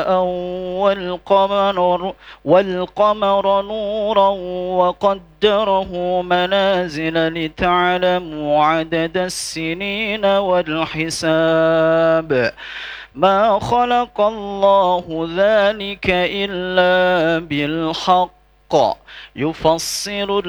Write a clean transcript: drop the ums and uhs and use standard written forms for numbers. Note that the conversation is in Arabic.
والقمر نورا وقدره منازل لتعلموا عدد السنين والحساب ما خلق الله ذلك إلا بالحق يفصل